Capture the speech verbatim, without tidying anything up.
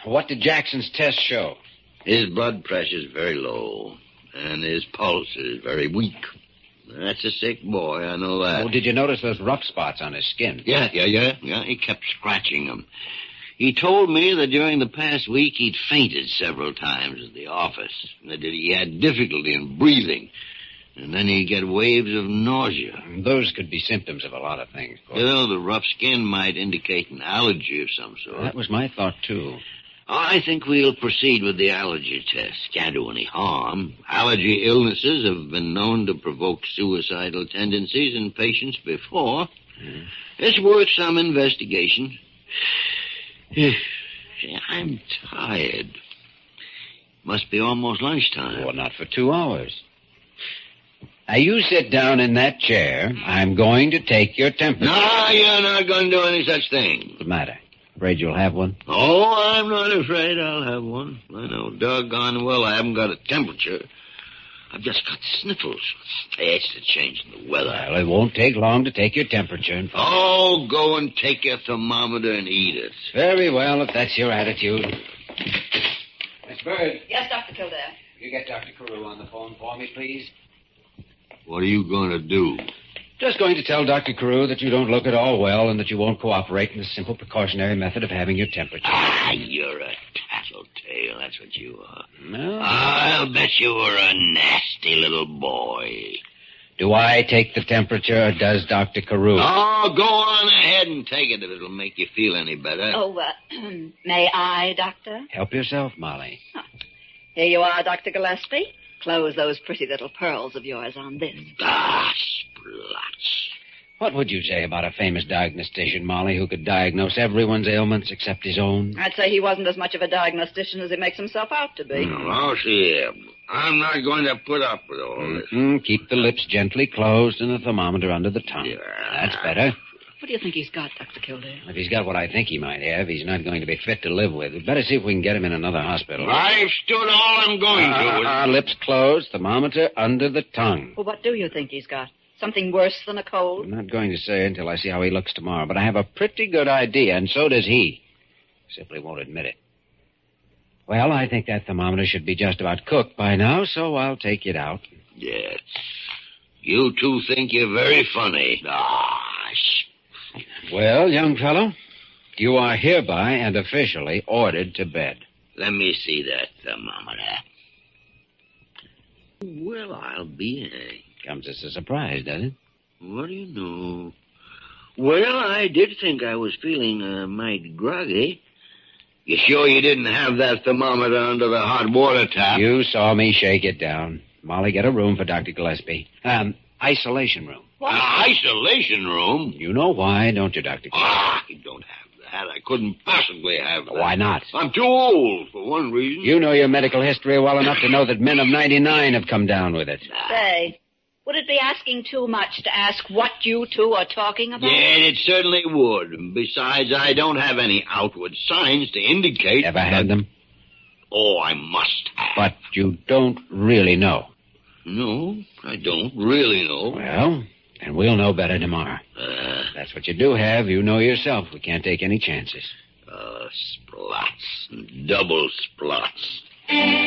What did Jackson's test show? His blood pressure's very low, and his pulse is very weak. That's a sick boy, I know that. Oh, did you notice those rough spots on his skin? Yeah, yeah, yeah, yeah. He kept scratching them. He told me that during the past week he'd fainted several times at the office, and that he had difficulty in breathing, and then he'd get waves of nausea. Those could be symptoms of a lot of things. You know, the rough skin might indicate an allergy of some sort. That was my thought, too. I think we'll proceed with the allergy test. Can't do any harm. Allergy illnesses have been known to provoke suicidal tendencies in patients before. Mm. It's worth some investigation. I'm tired. Must be almost lunchtime. Well, not for two hours. Now, you sit down in that chair. I'm going to take your temperature. No, you're not going to do any such thing. What's the matter? Afraid you'll have one? Oh, I'm not afraid I'll have one. I know doggone well I haven't got a temperature. I've just got sniffles. It's the change in the weather. Well, it won't take long to take your temperature. And oh, go and take your thermometer and eat it. Very well, if that's your attitude. Miss Bird. Yes, Doctor Kildare. You get Doctor Carew on the phone for me, please. What are you going to do? Just going to tell Doctor Carew that you don't look at all well and that you won't cooperate in the simple precautionary method of having your temperature. Ah, you're a tattletale. That's what you are. No. I'll bet you were a nasty little boy. Do I take the temperature or does Doctor Carew? Oh, go on ahead and take it if it'll make you feel any better. Oh, uh, may I, Doctor? Help yourself, Molly. Oh. Here you are, Doctor Gillespie. Close those pretty little pearls of yours on this. Ah, splots. What would you say about a famous diagnostician, Molly, who could diagnose everyone's ailments except his own? I'd say he wasn't as much of a diagnostician as he makes himself out to be. Oh, see, I'm not going to put up with all this. Mm-hmm. Keep the lips gently closed and the thermometer under the tongue. Yeah. That's better. What do you think he's got, Doctor Kildare? If he's got what I think he might have, he's not going to be fit to live with. We'd better see if we can get him in another hospital. I've stood all I'm going uh, to. Uh, lips closed, thermometer under the tongue. Well, what do you think he's got? Something worse than a cold? I'm not going to say until I see how he looks tomorrow, but I have a pretty good idea, and so does he. Simply won't admit it. Well, I think that thermometer should be just about cooked by now, so I'll take it out. Yes. You two think you're very funny. Ah, Well, young fellow, you are hereby and officially ordered to bed. Let me see that thermometer. Well, I'll be hanged. Comes as a surprise, doesn't it? What do you know? Well, I did think I was feeling uh, mighty groggy. You sure you didn't have that thermometer under the hot water tap? You saw me shake it down. Molly, get a room for Doctor Gillespie. Um, isolation room. What? An isolation room? You know why, don't you, Doctor Gillespie? Ah, I don't have that. I couldn't possibly have that. Why not? I'm too old, for one reason. You know your medical history well enough to know that men of ninety-nine have come down with it. Say, would it be asking too much to ask what you two are talking about? Yeah, it certainly would. Besides, I don't have any outward signs to indicate... Ever had them? Oh, I must have. But you don't really know? No, I don't really know. Well, then we'll know better tomorrow. Uh, That's what you do have. You know yourself. We can't take any chances. Uh, splots. Double splots.